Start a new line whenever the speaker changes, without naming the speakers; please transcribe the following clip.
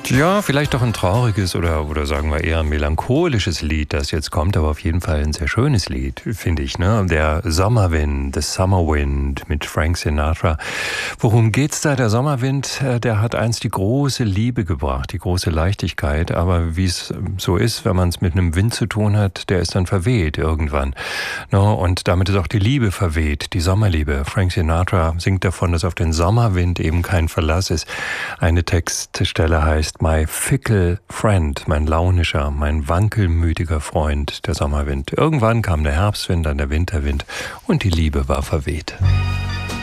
Ja, vielleicht doch ein trauriges oder sagen wir eher ein melancholisches Lied, das jetzt kommt, aber auf jeden Fall ein sehr schönes Lied, finde ich, ne? Der Sommerwind, The Summer Wind mit Frank Sinatra. Worum geht's da? Der Sommerwind, der hat einst die große Liebe gebracht, die große Leichtigkeit, aber wie es so ist, wenn man es mit einem Wind zu tun hat, der ist dann verweht irgendwann. No, und damit ist auch die Liebe verweht, die Sommerliebe. Frank Sinatra singt davon, dass auf den Sommerwind eben kein Verlass ist. Eine Textstelle heißt My fickle friend, mein launischer, mein wankelmütiger Freund, der Sommerwind. Irgendwann kam der Herbstwind, dann der Winterwind und die Liebe war verweht.